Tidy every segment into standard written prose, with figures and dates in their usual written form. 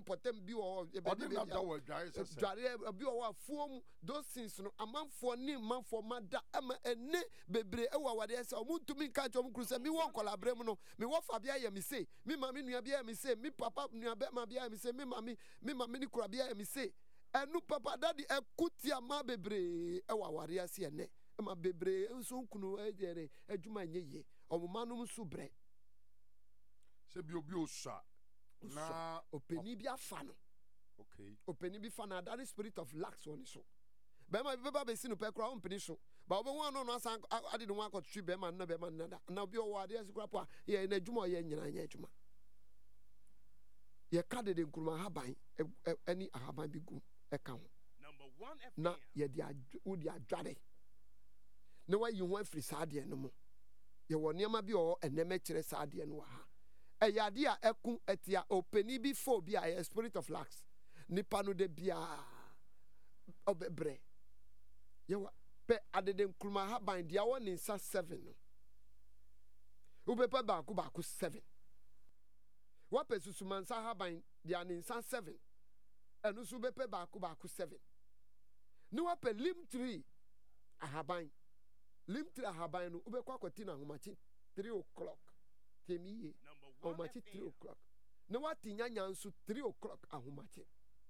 hippopotam bi wo dware bi wo afuom those things no amanfo ni manfo mada ama ene bebre e wa wade se omuntumi nka chom kru se mi wo kolabrem no mi wo fa bia ye mi se mi mami nua bia mi se mi papa nua be ma bia mi se mi mami ni kura bia mi se enu papa daddy ekuti ama bebre e wa ware ase ene ma bebre nso nkunu ejere adwuma nyeye omumanum so bre se bi obi osa na openi bi afa no okay openi bi fa na that spirit of lax one so be ma be ba be sinu pe kra openi so ba obo wan no asan ade no wan akotwi be ma na na bi o wade ase kra po ye na adwuma ye nyina nya adwuma ye ka de nkuruma haban ani ahaban bi gum e ka ho na ye di odi adware ne wa yi ho afiri saade no mo ye wo niam bi o eneme kire saade no wa ha eyade a eku etia openi bi fo bi a spirit of lax nipa no de bia obebre ye wa pe adede nkuruma haban dia wo ni nsa 7 no ubepa ba ku 7 wa pe susuma nsa haban dia ni nsa 7 enu su bepe ba ku 7 ni wa pe lim 3 ahaban lim 3 ahaban no ubekwa akwati na homachi 3 o'clock temiye ahomachi 3 o'clock na wati nyanya nso 3 o'clock ahomachi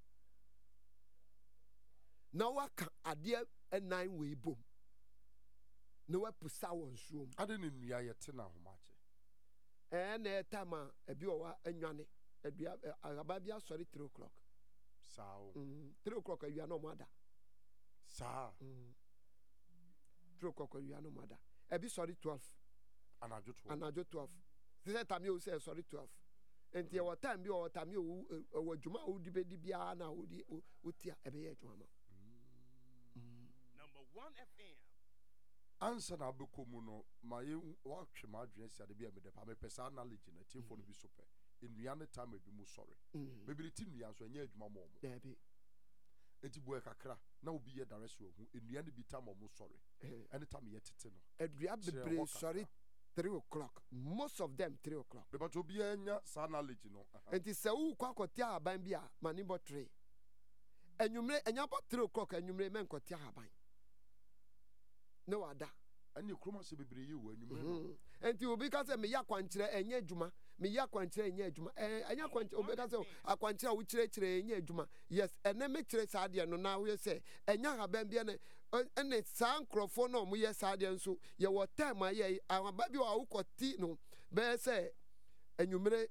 na waka ade enan we bom na wapusa won suom ade ne nua yete na ahomachi na etama ebi owa anwane adua agaba bia sorry 3 o'clock sao 3 o'clock awia no mada sa 3 o'clock awia no mada ebi sorry 12 anajo 12 say time o say sorry 12 enti e what time bi o time o djuma o di be di bia na o di o tia e be ye djuma Number 1 FM ansa na bekomu no ma ye wa hwe ma adwen sia de bia me de pa me pesa knowledge na tie no bi so pe enua ne time bi mu sorry me bi ti nua so anya adwuma mo mo there be enti bo e kakra na obi ye direct wo hu enua ne bi time mo sorry anytime ye tete no adua bebre sorry 3 o'clock most of them 3 o'clock but obi anya sa knowledge no enti se wu kwa kote aban bia mani bo 3 enwumre enya bo 3 o'clock enwumre men kote aban no wada ani kroma se bebre yi wo anwumre no enti obi ka se me ya kwankire enye adwuma me ya kwankire enye adwuma enya kwankire obi ka se akwankire wo kire enye adwuma yes ene me kire saade no na wo se enya haban bia ne san krofo no mo ye saade nso ye wo time ye ahaba bi wo kwoti no be se enwumre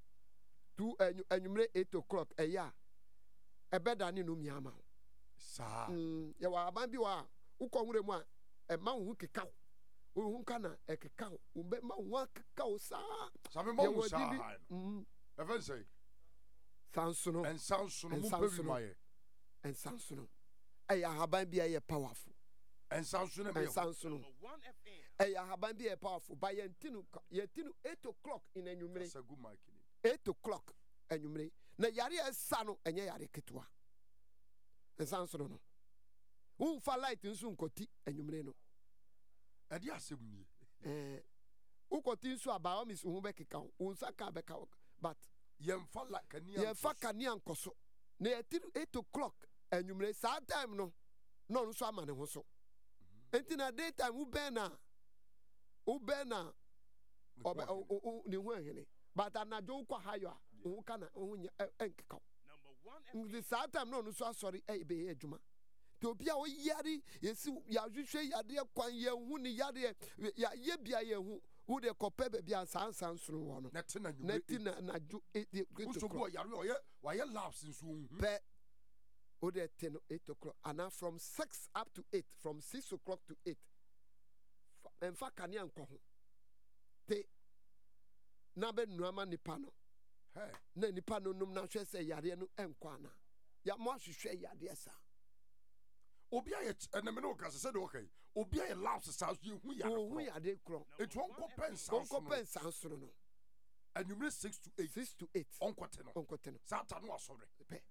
8 o'clock eya ebeda ni no miama sa ye wa aban bi wa ukonwure mu a ma wo keka wo hu kana ekeka wo be ma wo keka wo sa sabe ma wo sa even say sansuno and sansuno mu pebi maye and sansuno aya haban bi aye powerful and sansuno and sansuno aya haban bi aye powerful by yentinu 8 o'clock in enwumre 8 o'clock enwumre na yare esa no enye yare ketwa and sansuno no unfa light nso nkoti enwumre no ade asem ni ukoti nso aba o mis hu be keka unsa ka be ka but yemfa la kania yemfa kania nkoso na 8 o'clock enwumre sa time no no nso amane ho so enti na daytime u be na ni hu ehene but anajo kwa hayo a hu kana hu enkeka Number 1 FM the sa time no nso asori be adwuma Tobia o yari yesi ya hwehwe yade kwan ye hu ni yade ya ye bia ye hu wo de kope be bia sansan sunu wo no neti na ju so go yare o ye laughs nso hu pe o de 8 o'clock and from 6 up to 8 from 6 o'clock to 8 en fa kania nko ho te na be nuama nipa no hey na nipa no num na hwe se yare no enko ana ya mo hwehwe yade sa obi aye eneme no ka se de okay obi aye laughs sa so hu ya no hu ya de kro it won compensa soro no anwumre 6 to 8 onkote no sata no asore pe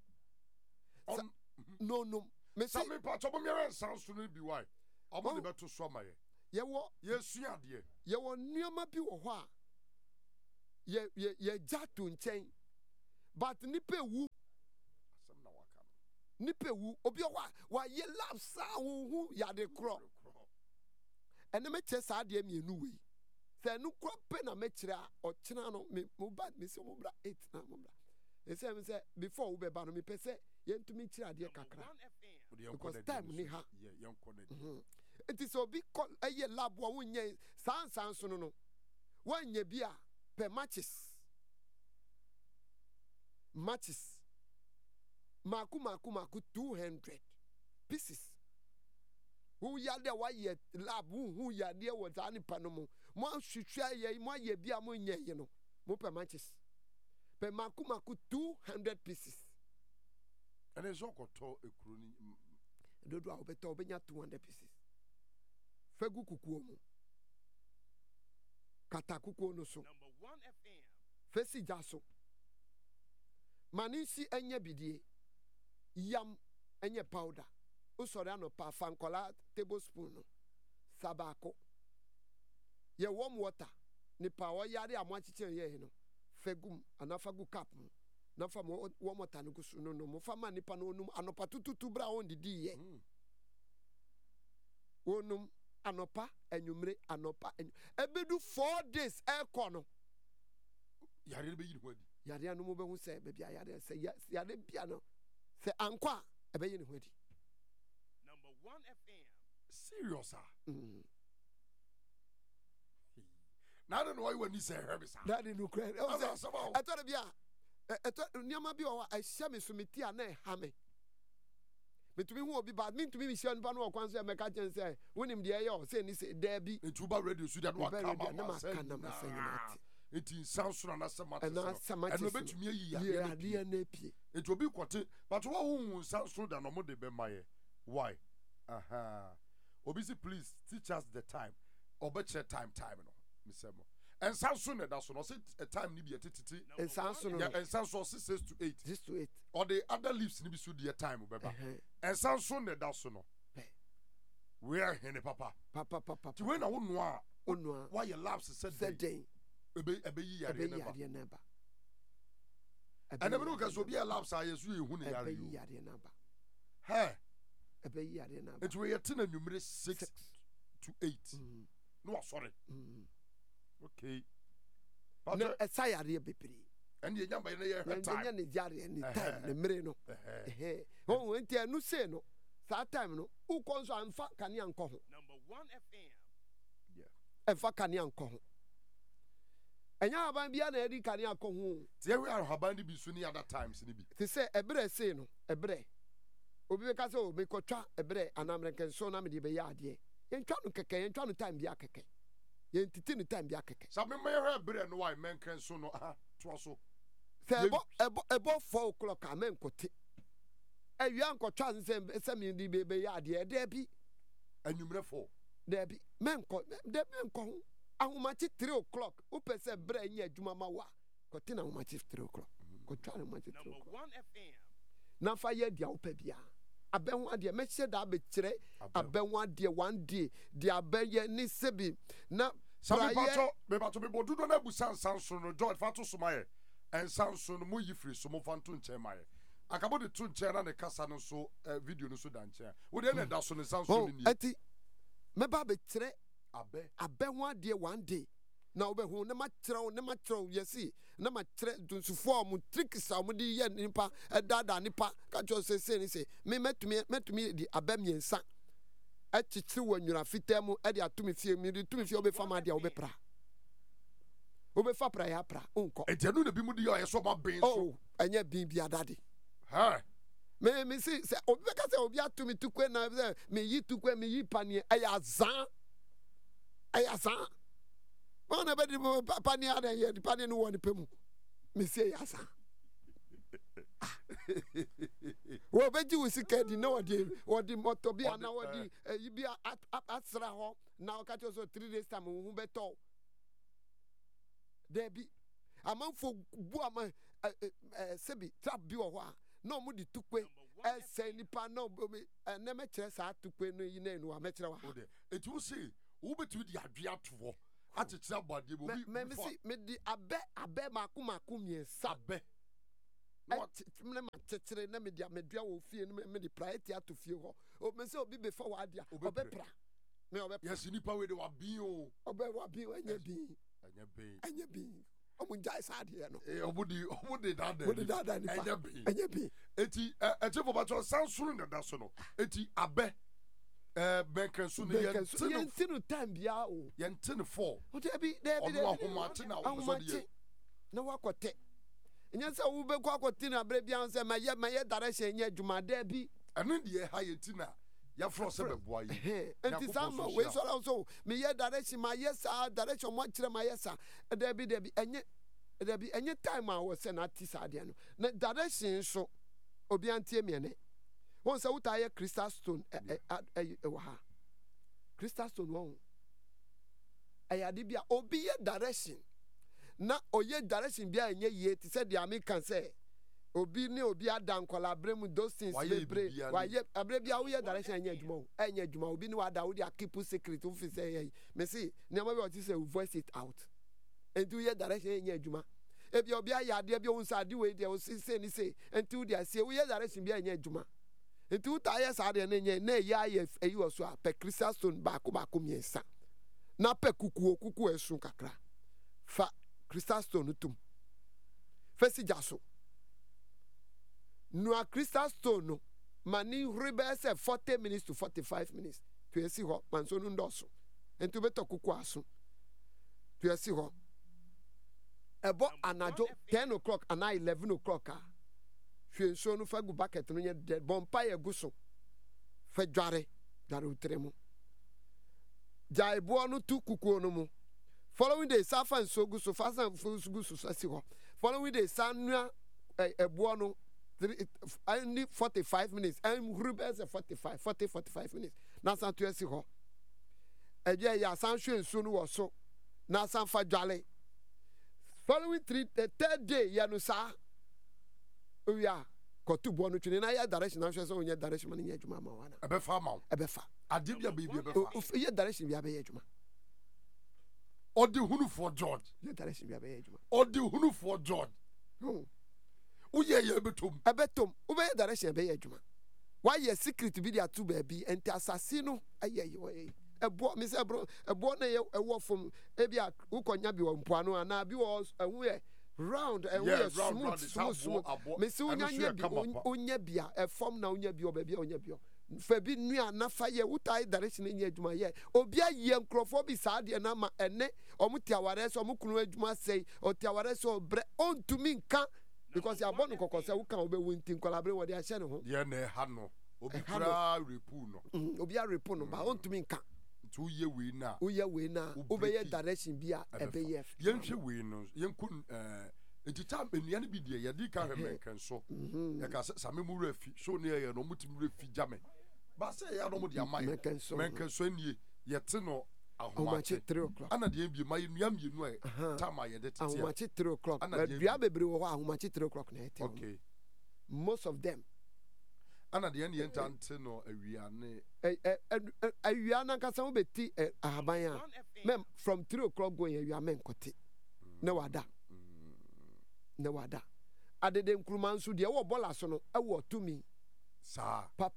no me say me pa chobo me ran san so no bi why obo de beto so ma ye wo yesu ade ye wo nneoma bi wo ho a ye jato nchen but nipa wu nipa wu obi wa ye lab sa wo yade kro ene me che sa de mienu we se nu kro pe na me kire a o kina no me ba me se mo bra 8 na mo bra e se me se before wo be ba no me pese yentumi kire ade kakra because time ni ha it is obi eye lab wo wonye san so no wanye bia per matches maku 200 pieces who yade wa ye lab who yade wa zani panomo mo hwehwe ye mo ye bia mo nye ye no mo per matches per maku 200 pieces and it's all koto ekuru ni dodo a obeto obenya 200 pieces fegu kukuo mu kata kukuo no so Number 1 FM. fesi jaso manisi enye bidie yam enye powder usore anopa fankola tablespoon no sabako ye warm water ni pa wo yare amwachiche ye no fegum anafagu cap na fa warm water no gusu no mo fa ma nipa no onum anopa tututu bra on didi ye onum anopa enwumre anopa ebedu 4 days ekono yare be yiri hwadi yare anu mo be hu se be bia yare se yare bia no se ankwa ebe yi ne hwadi. Number 1 FM. serious na don't know why when you say herbicide That is no credit. I thought bia niama bi o a hia me so meti a na ha me metumi hu obi ba me tumi mi hia npa no okwan so e meka chen say wonim de ye o say ni say da bi etuba radio so that wa na kama ma kana ma sayinati eti sanso na sama and na sama eno betumi ayi ya ya de na pie eti obi kote but wo hu sanso da no mo de be maye why obi say please teach us the time obeche time no misemo and sanso na da so no say a time ni bi etititi and sanso no yeah and sanso 6 to 8 6 to 8 or the other leaves ni bi so the time beba and sanso na da so no we are hene papa ti we na wo no a onua why your labs said day ebe yi yare neba and ebe no ka so bi a labs a yesu ehu ne yare ebe yi yare neba he ebe yi yare neba it we yet na numere 6 to 8 no sorry okay na esayare bepere and ye nyamba na ye time nya ne jare ni time ne mere no ho enti anu se no that time no u konso amfa kane anko ho Number 1 FM. emfa kane anko ho enya aban bia na edi kane anko ho tie we are haban ni bi so ni other times ni bi ti se ebre se no ebre obi be ka se o me kotwa ebre anamrenken so na me de be ya ade yentwa no keke yentwa no time bia keke yentiti no time bia keke sa me me he bre no why men kan so no to so se ebo 4 o'clock amen kote awia nkotwa se me de be ya ade de bi anwumre 4 de bi menko de menko ahomachi 3 o'clock upese bra nya adwuma ma wa kote na ahomachi 3 o'clock kotwa na ahomachi 3 Number o'clock 1 FM. na fa ye dia opa bia abenho ade me hye da be kire abenho ade one day dia abenye ni sebi na sabi pato me bodudo na bu sanso no George fato somaye en sanso no mo yifri so mo fanto nche maye akabo de to nche na ne kasa no so video no so da nche wo de na da so ne sanso ni ati me ba be kire abenho ade one day na obehu ne ma kire yesi na ma kire dunsufo mu tricks am di ye nipa dada nipa ka cho se ni se me metumi di abamiensa achichi wanyura fitemu e di atumi fie mi di tumi fie obefa ma dia obepra obefa pra ya pra onko ejanu na bi mu di ya so ma ben so oh anya bin bia dade ha me si se obi ka se obi atumi tukwe na me yi tukwe me yi panie ayazan ona be di panie ada ye di panie no woni pemu me si ayazan wo beji usika di na wodi moto bia na wodi bia asra ho na o ka cho so 3 days time hu beto debi amanfo bu ama sebi trap bi wo ho a na o mu di tukwe ese nipa na na me kire sa tukwe no yi na enu a me kire wa eti wo se wo betu di adwe atowo achechira bade bo bi me si me di abe maku miensa abe na ma tetere na me dia medua wo fie na me de priority ato fie ho o me se obi be fa wa dia obepra me obepra yes nipa we de wa bin o wa bin anya bin omu jai sade no obudi dada ni anya bin eti eti for bacho sansuru na da so no eti abe benkensu ne yentinu time bia o yentinu 4 o de bi na wakote enya se wo be kwa akote na bre bia se maye direction nya adwuma da bi eno de ha yentina ya fro se beboa yi enti sama we so me ye direction ma yes direction mo kire ma yes da bi enye time a wo se na ti sa de no na direction so obi antie me ne won se wuta ye crystal stone wa ha crystal stone won ayade bia obi ye direction na oye direction bia enye ye ti se de American say obi ni obi adan kola bremu those things bebre wa ye abre bia wo ye direction enye adwuma obi ni wa da wo dia keep secret wo fi say ye me see ne ma be o ti say voice it out enti ye direction enye adwuma e bia obi ayade bia wo nsa de we de o say ni say enti wo dia say wo ye direction bia enye adwuma enti wo ta ye sa de na ye aye eyi wo so a pe crystal stone ba ko miensa na pe kuku esu kakra fa crystal stone tum fesi jaso no crystal stone no mani huribe se 40 minutes to 45 minutes to esi ho manso no ndoso enti beto kuku aso to esi ho ebo anajo 10 o'clock and 11 o'clock a hwe nso no fa gu bucket no nye dead bompa ye guso fa dware utremu jaibo no tu kuku no mu following day safa nso guso fa san guso sasi ho following day sanua ebo no 45 minutes and Rubens 45 minutes na san to esi ho eje ya san hwe nso no wo so na san fa dwale following the third day ya no sa oya kotu bo no twene na ya direction na hwe so onye direction man nya adwuma ma wana ebe fa adibia bibi ebe fa ye direction bia be adwuma odi hunu for George ye direction bia be adwuma odi hunu for George uye ebetom ube direction be adwuma why ye secret bi dia to baby enti asase no aye ebo mi se bro ebo na ye ewo fom e bia ukonya bi wo mpoano ana bi wo ehu ye round and we smooth me se unya bia e fom na unya bi obabi unya bi fa bi nua na fa ye utai direction nya adwuma ye obi aye nkrofo bi saade na ma ene omuti aware so omukunu adwuma sei oti aware so bre ontumi nka because ya bonu kokose wo kan obewu ntin kwalabre wo de ahye ne ho ye na ha no obi kura repu no obi a repu no ba ontumi nka to ye we na obeye direction bia ebeye ye nhwe we no ye nkun ejita menua ne bi de ye di ka hwemenken so ye ka same mu rafi so ne ye no mutim rafi jame ba se ya no mu de amaye menken so nie ye te no ahomache 3 o'clock ana de bi maye nua mienu e time aye de tete ahomache 3 o'clock dua bebre wo ahomache 3 o'clock na ete okay most of them ana de ye ntante no awia ne awia na kasa wo beti ahaban a mem from 3 o'clock going awia men kote na wada adede nkruma nso de wo bola so no ewo tumi sa pa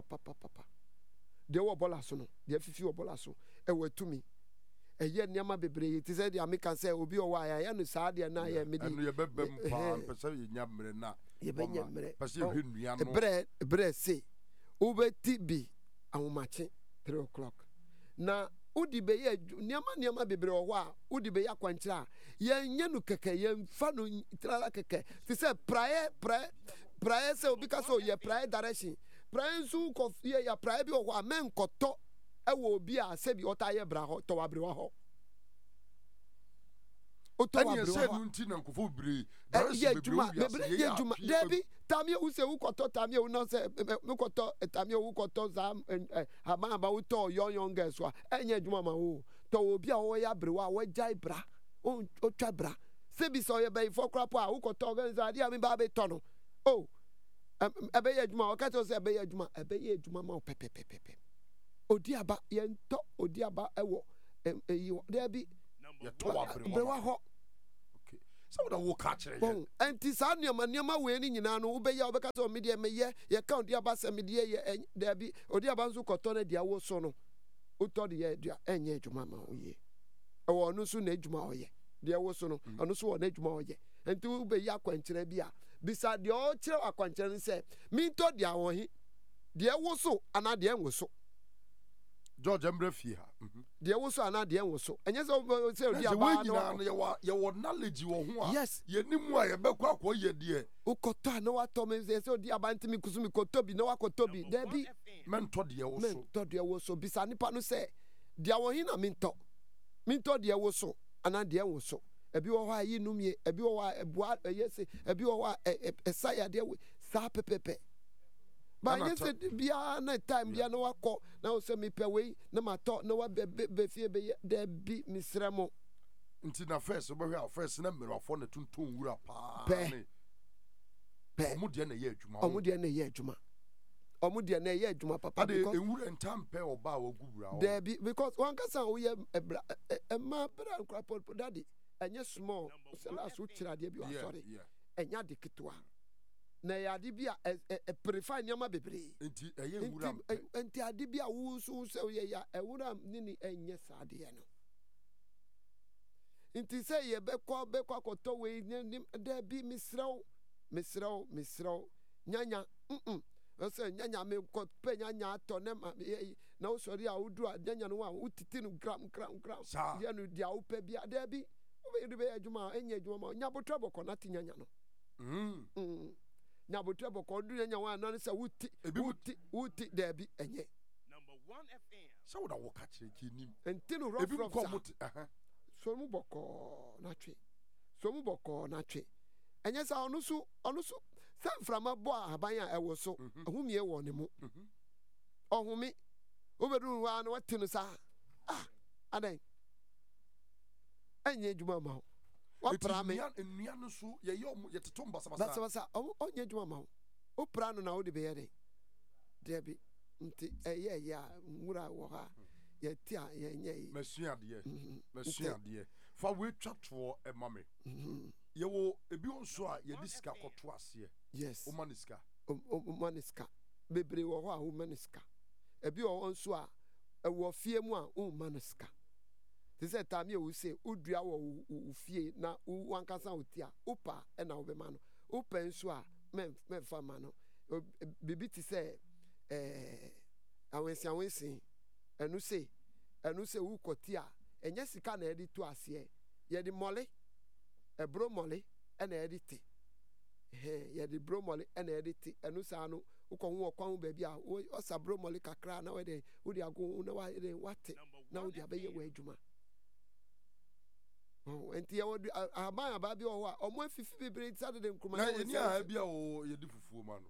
de wo bola so no de fifi wo bola so ewo tumi eye niama bebre ti se de ameka se obi o wa ya no sa de na ya medi enu ye bebem pa pese ye nyamre na ye be nyamre pese ye hwenua no bre se ubeti bi ahomache 3 o'clock na udi be ye niama bebre o ho a udi be ya kwankyira ye nyanu keke ye mfa no trala keke ti se praye se obi ka so ye praye direction praye su ko ye ya praye bi o ho a men koto ewo obi a se bi otaye bra ho to wabre wa ho ani se nu nti na nkofo bre ye juma debi tamie u se u koto tamie u no se me koto tamie u koto za ama u to young girls wa enye juma ma o to obi a wo ya bre wa wo jai bra o twa bra se bi so ye be for crap a u koto organize dia mi ba be to no o ebe ye juma o ka to se ebe ye juma ma o pepe odi aba ye nto odi aba ewo debi ye to wa bre wa ho So the wo catch it. Bon, enti saa nneɛma wei ni nyinaa no wobɛyɛ wobɛka sɛ ɔmedeɛ meyɛ yɛka odi aba sɛ medeɛ yɛ dabi odi aba nso kɔtɔ no deɛ wo so no wotɔ de yɛ dua ɛnyɛ adwuma ma wo yie ɛwɔ ɔno nso na adwuma ɔyɛ deɛ wo so no ɔno nso wɔ n'adwuma ɔyɛ enti wobɛyi akwankyerɛ bi a bisa deɛ ɔkyerɛ wɔ akwankyerɛ no sɛ mentɔ deɛ wɔ he deɛ wo so anaa deɛ nwo so George Embre fie ha. deɛ wo so anaa deɛ nwo so ɛnyɛ sɛ sɛ odi aba no yɛwɔ knowledge wɔ ho a yes yɛnim a yɛbɛkɔ akɔyɛ deɛ wokɔtɔ a na watɔ me sɛ odi aba ntimi kusu mi kɔtɔ bi na wakɔtɔ bi dabi mentɔ deɛ wo so mentɔ deɛ wo so bisa nipa no sɛ deɛ wɔ he na mentɔ deɛ wo so anaa deɛ nwo so ebi wɔ hɔ a yi num ye ebi wɔ hɔ a ɛboa ɛyɛ se ebi wɔ hɔ a ɛsa yadeɛ we saa pɛpɛpɛ ba nye sɛ biara na time biara na wakɔ na wosɛ mepɛ wei na matɔ na wabɛfie bɛyɛ dabi mesrɛ mo nti na first wobɛhwɛ a first na mmerɛfoɔ na tontom wura paa pɛ ɔmo deɛ na ɛyɛ adwuma ɔmo deɛ na ɛyɛ adwuma ɔmo deɛ na ɛyɛ adwuma papa ade ewura ntam pɛ ɔba a wagu wura dabi because wankasa a woyɛ ɛma bra nkora pɔpɔ dade ɛnyɛ small sɛ last wokyerɛ adeɛ bi wasɔre ɛnyɛ ade ketewa na ɛyɛ ade bi a ɛperifa nneɛma bebree nti ɛyɛ nwura nti ade bi a woso sɛ woyɛ yɛ ɛwura ne ne ɛnyɛ saa adeɛ no nti sɛ yɛbɛkɔ akɔtɔ wei dabi mesrɛw nyanya ɛsɛ nyanya mekɔpɛ nyanya atɔ na wosɔre a woduru a nyanya no a wotiti no gram yɛ no deɛ wopɛ bia dabi wobɛyɛ bɛyɛ adwuma a ɛnyɛ adwuma ma nyabotrɛ bɔkɔ na te nyanya no nyabotrɛ bɔkɔ woduru nyanya wo anane sɛ woti dabi ɛnyɛ sɛ woda wo ka kyerɛ kyinim nti no rɔfrɔf sa so mu bɔkɔɔ na twe ɛnyɛ sɛ ɔno so sɛ mframa bɔ ahaban a ɛwɔ so ahomie wɔ ne mu ɔhome wobɛduru hɔ a na wate no saa adɛn ɛnyɛ adwuma ma wo wapra me nnua no so yɛteto mbasabasa ɔnyɛ adwuma ma wo wopra no na wode bɛyɛ dɛn dabi nti ɛyɛ a nwura wɔ hɔ a yɛte a yɛnyɛ yi masua adeɛ fa woatwa toɔ ɛma me yɛwɔ ebi nso a yɛde sika kɔto aseɛ yes woma ne sika bebree wɔ hɔ a woma ne sika ebi wɔ hɔ nso a ɛwɔ fie mu a woma ne sika te sɛ taame a wose wodua wɔ wo fie na wankasa wo ti a wopa ɛna wobɛma no wopɛ nso a mɛmfa ma no biribi te sɛ awensi ɛno sɛ wokɔti a ɛnyɛ sika na yɛde to aseɛ yɛde mmɔle ɛburo mmɔle ɛna yɛde te yɛde buro mmɔle ɛna yɛde te ɛno saa no wokɔ ho wɔ kwan ho baabi a ɔsa buro mmɔle kakra na wode ago na wate na wode abɛyɛ wɔ adwuma nti yɛwɔ ahaban aba bi wɔ hɔ a ɔmo afifi bebree sa dede nkruma na ɛni a bi a yɛde fufuo ma no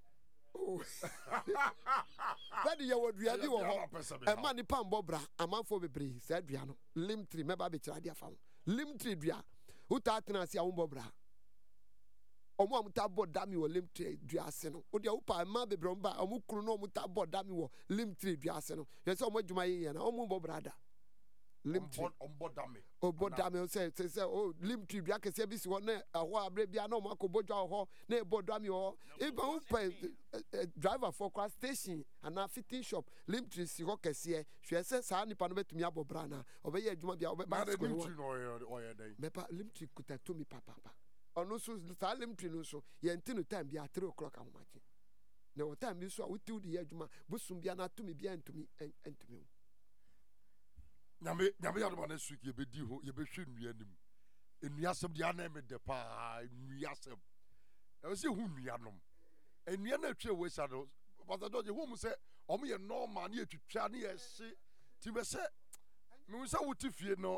bɛde yɛwɔ dua bi wɔ hɔ ɛma nipa mbɔ bra amanfoɔ bebree saa dua no lim tree mɛba bɛkyerɛ adeɛ afa ho lim tree dua wotaa tena ase a wombɔ bra ɔmo a motaa bɔ dami wɔ lim tree dua ase no wodeɛ wopa ɛma bebree ɔmo ba ɔmo kuru no ɔmo taa bɔ dami wɔ lim tree dua ase no yɛ sɛ ɔmo adwuma yɛ na ɔmo mbɔ bra da lim tree ɔbɔ dami sɛ lim tree dua kɛseɛ bi si hɔ na ɛhɔ abere bia na ɔmo akɔbɔ dwa wɔ hɔ na ɛbɔ dami wɔ hɔ eba wopɛ driver for car station anaa fitting shop lim tree si hɔ kɛseɛ hwɛ sɛ saa nipa no bɛtumi abɔ bra na ɔbɛyɛ adwuma bi a ɔbɛba square one mɛpa lim tree kuta tomi papapa ɔno nso saa lim tree no nso yɛnti no time bi a 3 o'clock ahomakye na wɔ time bi so a wotiw de yɛ adwuma bosom bia na tomi bia ntumi wo nyame yadoma na su yɛbɛdi ho yɛbɛhwɛ nnua anim nnua asɛm deɛ ana mede paa nnua asɛm ɛwɔ sɛ ɛhu nnuanom nnua no atwa wɔ sa no pastor George ho mu sɛ ɔmo yɛ normal ne yɛtwitwa ne yɛhye nti bɛ sɛ mehu sɛ wote fie no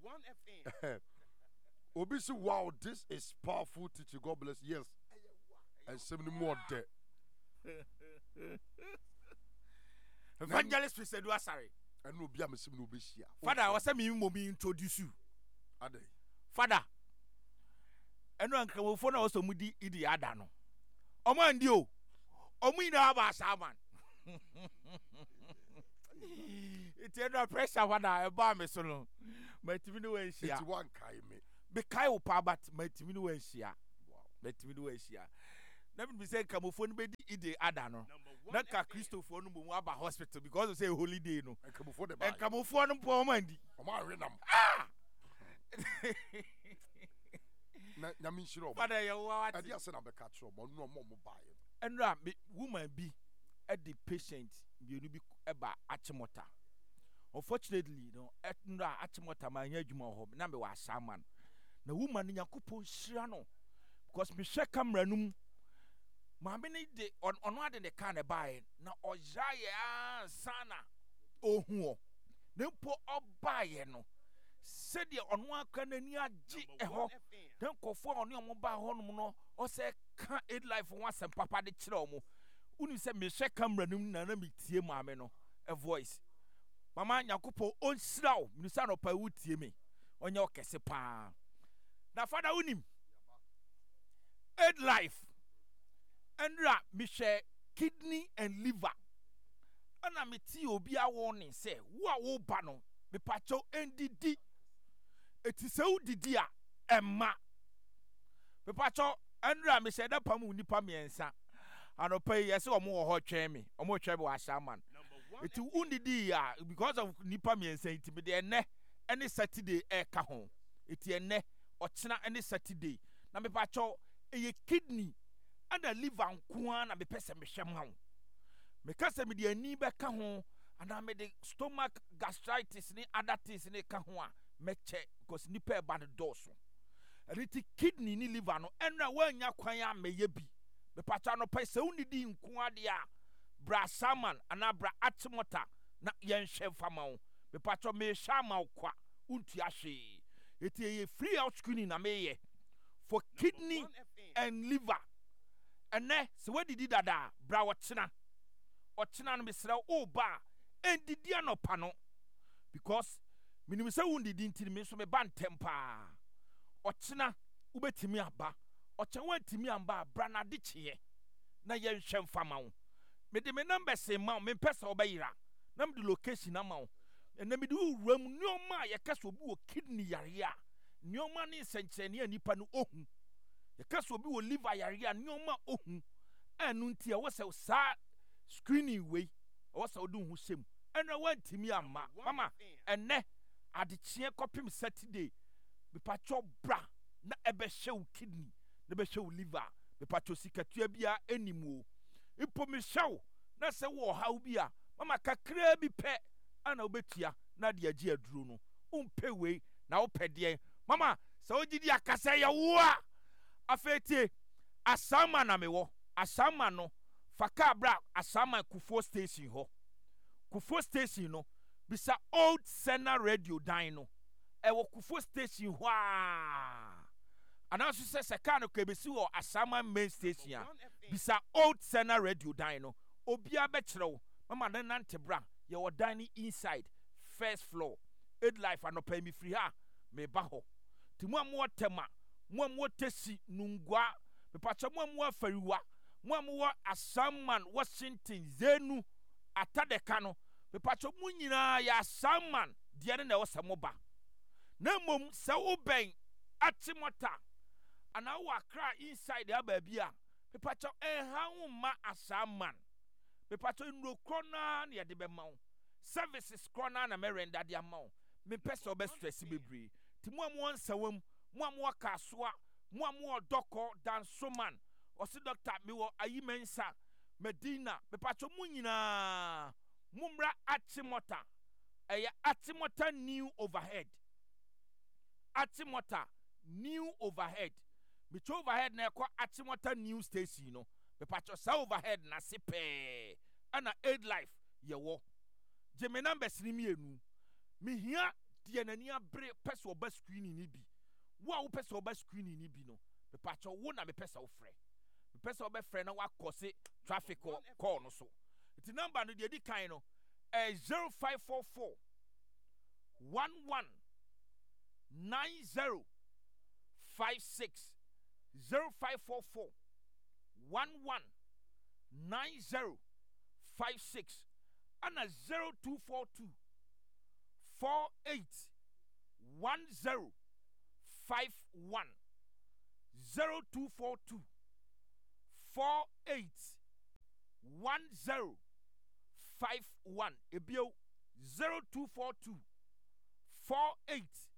obi si wow this is powerful teaching God bless yes ɛnsɛm no mu ɔdɛ evangelist Christ Edu Asare ɛna obi a mesim no obɛhyia Father wasa me introduce you adai Father ɛno ankramofo na wɔsɔ mu di idi ada no ɔmo andi o ɔmo ina aba asaman iti ɛno pressure Father ɛba me so no matimi no wɔnhyia iti wan kai me bekae wo pa but matimi no wanhyia matimi no wanhyia na me say kamofo no bedi ide ada no na ka Christopher no mu aba hospital because of say holiday no Kamufo de and ba. kamofo no po mandi Omo awe nam. Na nyame nshiro. father ye wa Ade ase na beka tro mo no mo ba ye. enra woman bi at the patient bienu bi eba achimota unfortunately no enra achimota ma nya adwuma ho na me wa asaman na woman nyakopo hira no because me hwe camera num maame ne de ono ade ne ka ne bae na oyaye ansana ohuo ne mpo obaye no sɛdeɛ ɔno aka n'ani agye ɛhɔ na nkɔfoɔ a ɔne ɔmo baa hɔnom no ɔsɛ ka aid life ho asɛm papa de kyerɛ ɔmo wonim sɛ mehwɛ camera no mu na metie maame no a voice mama nyankopɔn ɔnhyira wo menu sɛ anɔpa wotie me ɔnyɛ ɔkɛse paa na fada wonim aid life ɛnra mehwɛ kidney and liver ɛna metie obi awɔ ne sɛ wo a woba no mepakyɛw ɛndidi eti sɛ wodidi a ɛma mepakyɛw ɛnra mehyɛ da pam nipa mmiɛnsa anɔpa yi yɛsɛ ɔmo wɔ hɔ twɛn me ɔmo twɛn me wɔ ahyɛman eti wondidi a because of nipa mmiɛnsa eti me de ɛnɛ ɛne Saturday ɛka ho eti ɛnɛ ɔkyena ɛne Saturday na mepakyɛw ɛyɛ kidney ɛna liver nkoa na mepɛ sɛ mehwɛ ma wo meka sɛ mede ani bɛka ho anaa mede stomach gastritis ne other things ne ka ho a mɛkyɛ because nipa ɛba no dɔɔso ɛne ti kidney ne liver no ɛnna woanya kwan a mɛyɛ bi mepatwa no pɛ sɛ wonidi nko ade a bra saman anaa bra atemota na yɛnhwɛ fama wo mepatwa mehwɛ ama wo kwa wontua hwee ɛti ɛyɛ free out screening na meyɛ for kidney and liver ɛnɛ sɛ woadidi dada bra ɔkyena no mesrɛ wo ba endidi anɔpa no because minim sɛ wondidi ntiri me nso meba ntɛm paa ɔkyena wobɛtumi aba ɔkyɛ wantumi amba bra na de kyeɛ na yɛnhwɛ mfama wo mede me number se ma wo mempɛ sɛ wobɛyera na mede location ama wo ɛna mede wowura mu nneɔma a yɛka sɛ obi wɔ kidney yare a nneɔma ne nsɛnkyerɛnne a nipa no ɔhu yɛka sɛ obi wɔ liver yare a nneɔma ɔhu ɛno nti ɛwɔ sɛ saa screening wei ɛwɔ sɛ wode wo ho hyɛ mu ɛna wantumi amma mama ɛnɛ adekyeɛ kɔpem Saturday mepatwɔ bra na ɛbɛhyɛ wo kidney na ɛbɛhyɛ wo liver mepatwɔ sikatua bia anim o mpo mehyɛ wo na sɛ wo ɔhaw bi a mama kakraa bi pɛ ana wobɛtua na de agye aduro no wompɛ wei na wopɛ deɛ mama sɛ wogye di akasa yɛwo a afei tie asama na mewɔ asama no faka bra asama Kufuor station hɔ Kufuor station no bisa old Sena radio dan no ɛwɔ Kufuor station hɔ a anaso sɛ sɛka no kɛbɛsi wɔ asama main station a bisa old Sena radio dan no obia bɛkyerɛ wo mama ne nante bra yɛwɔ dan ne inside first floor aid life anɔpa mi firi ha meba hɔ ti mo amwo tema mo amwo tesi nungwa mepacha mo amwo afariwa mo amwo asamman Washington Zenu atadeka no mepacha mo nyina ya asamman de ne na wasa mo ba na mom sɛ wo bɛn atimota ana wo akra inside aba bia mepacha ɛha wo ma asamman mepacha nro krona na yɛde bɛma wo services krona na merenda de ama wo mepɛ sɛ obɛ stress bebree ti mo amwo nsawam mo amwo kasoa mo amwo dɔkɔ dansoman ɔsi doctor mi wɔ ayimensa Medina mepacho mo nyinaa mumra atimota ɛyɛ atimota new overhead mecho overhead na ɛkɔ atimota new station no mepacho sa overhead na se pɛɛ ana aid life yɛwɔ gye numbers ni mienu mehia deɛ n'ani abere pɛ sɛ ɔba screening ni bi wo a wo pɛ sɛ ɔba screening ni bi no mepacho wo na mepɛ sɛ wo frɛ mepɛ sɛ ɔbɛfrɛ na wakɔse traffic call no so nti number no deɛ di kan no 0544 11 9056 0544 11 9056 ana 0242 48 10 51 0242 48 1051 ebio 0242 48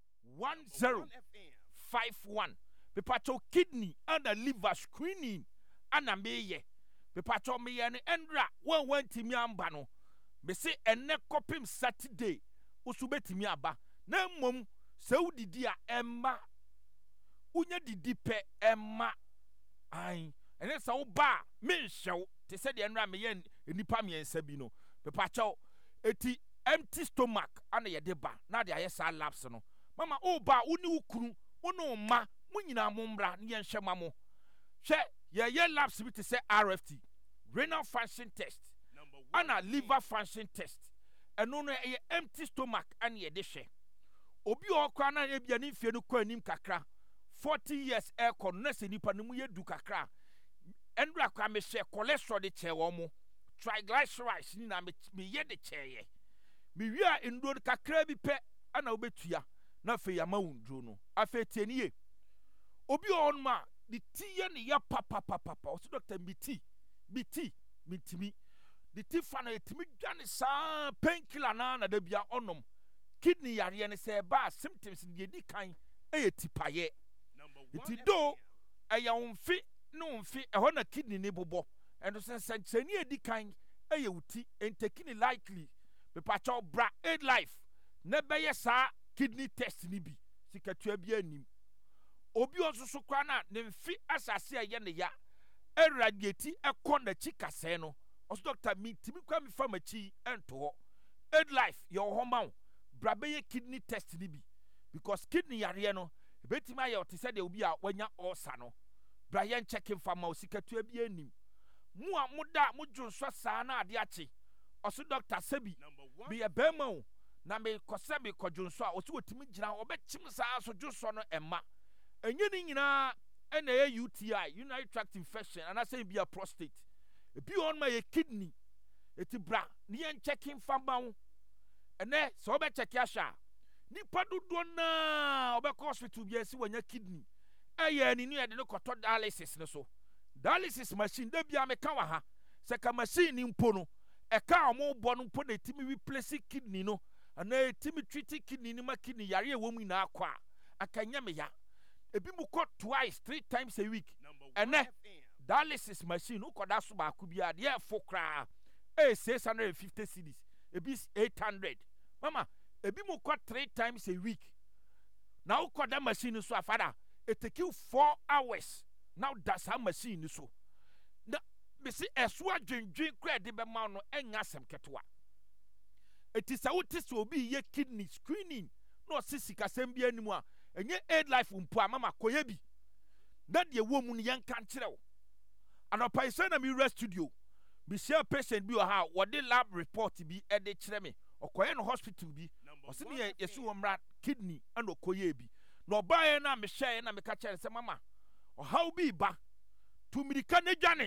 1051 pepacho kidney and a liver screening ana meye pepacho meye ne endra wan wantimi amba no me se enne kopim Saturday usubetimi aba na mmom se udidi a emma unya didi pe emma ai ene sa wo ba me nhyew te se de enra meye nipa miensa bi no pepacho eti empty stomach ana ye de ba na de ayesa labs no mama o ba uni ukuru unu ma munyina mombra ne yenhwe mamo hwe ye labs bi te se RFT renal function test ana liver function test eno no ye empty stomach ana ye de hwe obi okwa na ye bia ne mfie no kwa anim kakra 40 years eko na se nipa no mu ye du kakra endra kwa me hwe cholesterol de che wo mo triglycerides ni na me ye de cheye me wi a nduro kakra bi pe ana obetua na fe ya mawundro no afa tienie obi on ma the tie ne ya papa o so doctor biti mitimi the tea fa na etimi dwane saa painkiller na da bia onom kidney yare ne se ba symptoms de di kan tipaye iti do eya onfi no onfi ehɔ na kidney ne bobo eno se ni edi kan wuti entekini likely be pacho bra aid life na beye sa kidney test ni bi sikatua bi anim obi osusu kwa na ne mfi asase eye ne ya eradiati ekɔ na chi kase no osu doctor mi timi kwa mi famachi ento aid life your home bra beye kidney test ni bi because kidney yare no betima ye ote se de obi a wanya ulcer no bra yen checking fama osikatua bi anim mu a muda mudwonso saa na ade ache osu doctor sebi be ye bema o na me kose be kodwonso a osu otimi gina obechim saa so dwonso no emma enye ni nyina ena ye UTI urinary tract infection and say be a prostate ebi on my kidney eti bra ni yen checking fama o ene so be check asha nipa dodo na obekọ hospital bi esi wanya kidney eye ni ye de no koto dialysis ne so dialysis machine da bia me ka wa ha se ka machine ni mpo no e ka omo bo no mpo na timi replace kidney no ana timi treat kidney ni ma kidney yare e wo mu na akwa akanya me ya ebi mu ko twice 3 times a week ene dialysis machine ukoda so ba ku bia de e fo kra 650 cedis ebi 800 mama ebi mu ko 3 times a week now ukoda machine so afada it take you 4 hours now that's how machine so na me see eswa dwendwen kra de be ma no enya sem ketwa etisa wotis obi ye kidney screening no sisika sem bia nimu a enye aid life mpo mama koye bi na de wo mu no yen kan kirew anopa ise na mi rest studio bi share patient bi o ha wo de lab report bi e de kire me okoye no hospital bi o se ne yesu wo mra kidney and okoye bi na obaye na me share na me ka kire se mama o how bi ba to mirika ne dwane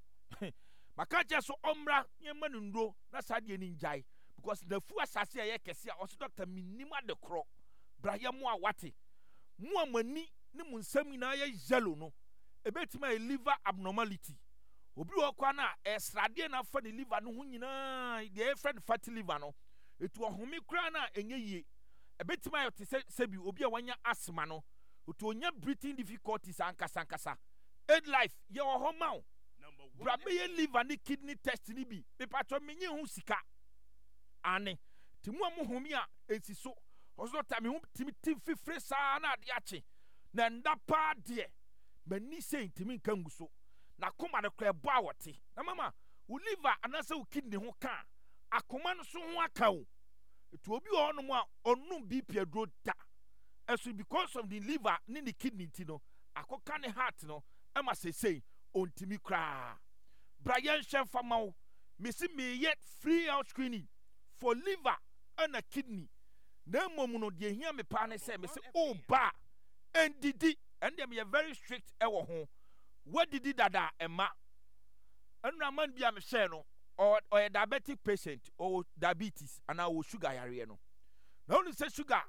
maka je so omra yema nundro na sadie ni njai because the fu asase ye kese a o se doctor minima de kro bra ye mo a wate mo amani ne mo nsam na ye yellow no ebetima a liver abnormality obi wo kwa na esrade na fa ne liver no ho nyina de friend fatty liver no etu ohome kra na enye yie ebetima yo te sebi obi a wanya asthma no otu onya breathing difficulties ankasa aid life ye wo ho ma o bra be ye liver ni kidney test ni bi me patro menye hu sika ane timu amohomi a esiso oso tami hu timi fifre sa na ade ache na ndapa de mani sei timi nkan guso na koma ne kra bo awote na mama wo liver anase wo kidney ho ka akoma no so ho aka o etu obi ho no mu a onum BP adro da eso because of the liver ni the kidney ti no akoka ne heart no ema sesei ontimi kra Brian Shenfamau misi me yet free out screening for liver and a kidney na mom no de hia me pa ne say me say oh ba ndidi and dem ye very strict e wo ho what did dada ema anra man bia me share no or a diabetic patient or diabetes and our sugar yare no na only say sugar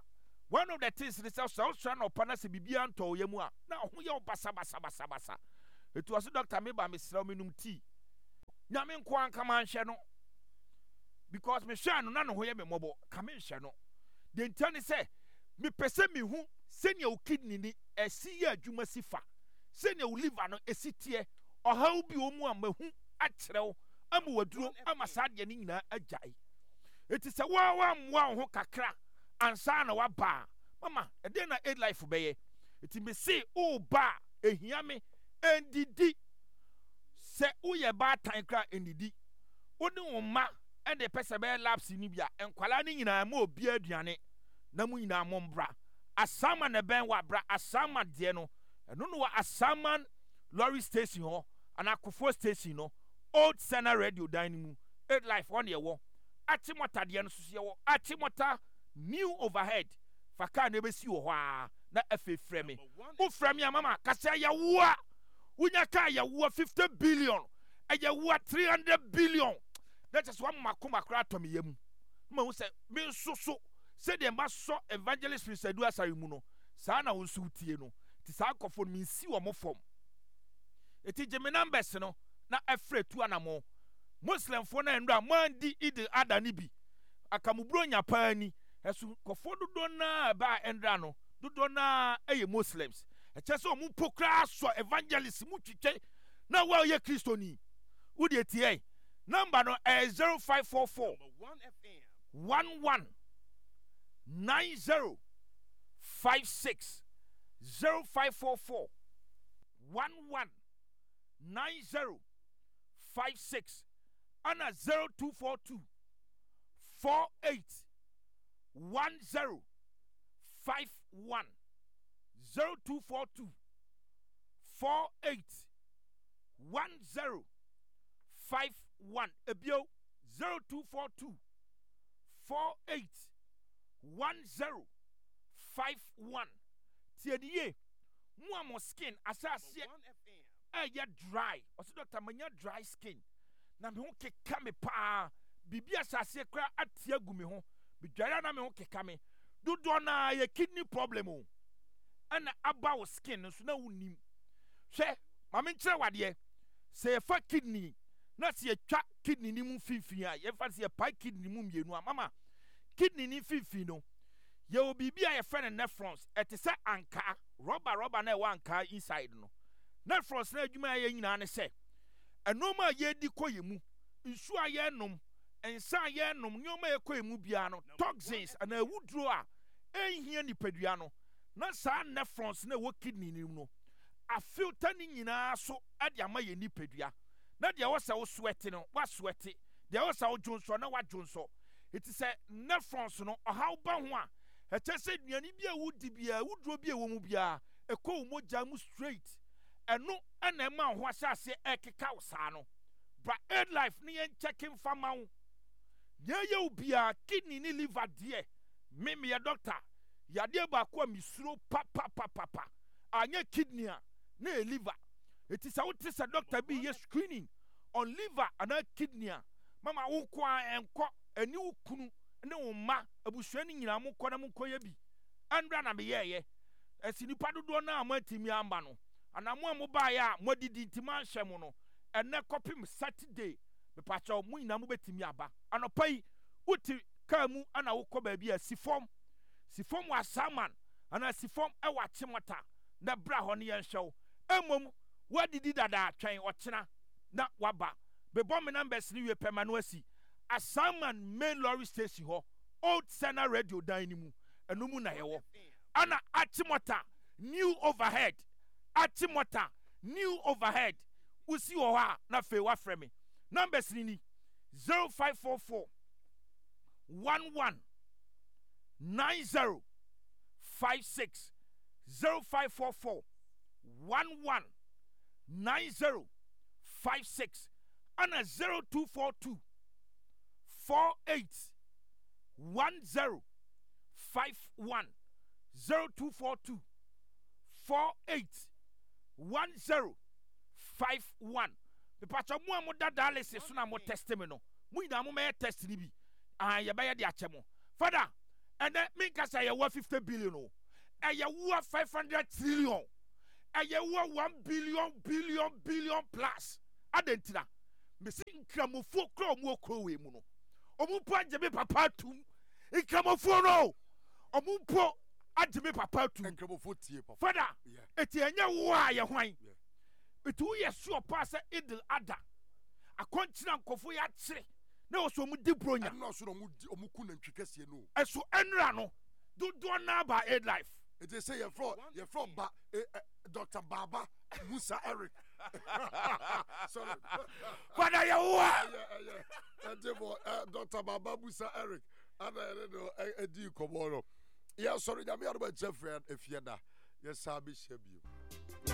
one of the things is that so trying to partner se bibia nto ye mu a na ho ye basa it was Dr. Meba Mr. Minum tea nyame nko anka man hye no because me hye no na no ho ye me mobo ka me hye no the intern say me pese me hu senior o kidney ni esi ye adwuma sifa senior o liver no esitie oha obi o mu a mahu akyerew ama waduro ama saade ni nyina agyae eti se wa mwa ho kakra ansa na wa ba mama ede na aid life beye eti me say o ba ehia me endidi se uye ba tan kra endidi woni wo ma ende pese be labs ni bia enkwala ni nyina ma obi aduane na mu nyina mo mbra asama na ben wa bra asama de no eno no wa asama lorry station ho anakofo station no old center radio dynamo aid life on ye wo atimota de no so ye wo atimota new overhead faka na besi wo ho a na afefrɛ me wo frɛ me mama kasa ya wo a unya ka ya wo 50 billion ya wo 300 billion that is one makoma kra to me yam ma wo say me so say de ma so evangelist Prince Edu Asare mu no saa na wo nso tie no ti saa kofo me nsi wo mo fom eti je me numbers no na afre tu anamo muslim fo na ndra mandi idi ada ni bi akamubro nya paani esu kofo dodo na ba endra no dodo na eye muslims ekyese o mu pokra so evangelist mu twitwe na wa ye kristoni wo de tie number no 0544 11 9056 0544 11 9056 and 0242 48 1051 0242 48 1051 ebio 0242 48 1051 tiedie mu amo skin asase ya dry oso doctor manya dry skin na me ho keka me pa bibia asase kra atia gu me ho bidware na me ho keka me dodo na ye kidney problem o ana about skin so na wonim hwe ma me nkire wade se fa kidney na se twa kidney ni mu finfin a ye fa se pa kidney mu mienu a mama kidney ni finfin no ye obibia ye friend nephrons etese anka rubber na e wa anka inside no nephrons na adwuma ye nyina ne se enoma ye di koye mu nsu aye nom ensa ye nom nyoma ye koye mu bia no toxins ana awuduro a enhia nipadua no na sa nephrons na wo kidney ni no a filter ni nyina so ade ama ye nipadua na de wo sa wo sweat no wa sweat de wo sa wo jonso na wa jonso it is a nephrons no how ba ho a etese duani bia wudi bia wuduro bia wo mu bia ekọ moja mu straight eno na ma ho asase ekeka usa no bra aid life ni en checking fama wo ye bia kidney ni liver de me ya doctor ya de ba ko misuro papa anya kidney a na liver it is a what is a doctor be ye screening on liver and kidney mama wo kwa enko ani ukunu ne wo ma abusuani nyina mo kɔ na mo kɔ ya bi andra na me ye asinipa dodo na amatimi amba no anamo mo ba ya modidi ntima hye mo no ene kopim Saturday me pacha mo nyina mo betimi aba anopai uti ka mu ana wo kɔ ba bi asifom wa saman ana sifom e wa chimota na bra ho ne yenhyew emom wadidi dada atwen ochena na waba be bomb numbers ni we pema no asi assignment main lorry station ho old center radio dynamo enumu na yewo ana atimota new overhead usi ho ha na fe wa frɛ me numbers ni 0544 11 9056 0544 11 9056 ana 0242 48 1051 0242 48 1051 me pacha mu amu da dialysis so na mo test me no mu ina mo me test ni bi ye ba ye de ache mo father And then me can say you 50 billion. And you 500 trillion. And you 1 billion plus. Adentina. Me see nkramofo kro mo kro we mu no. Omumpo agebe papa tum. Nkramofo no. Omumpo agebe papa tum. Nkramofo tie papa. Father. Yeah. Eti enye wo a ye hwan. Eti wo ye sure pass idil ada. Akontina nkofo ya kire. Na oso mu di bronya. Na so no mu ku nantwi kese no. Eso enra no. Do na ba aid life. It is say you're from Dr. Baba Musa Eric. Sorry. Father, you are. Yeah. Dr. Baba Musa Eric. And I don't know, do you come on? Yeah, sorry, I'm here about Jeffrey and if you're not. Yes, I'll be sure you.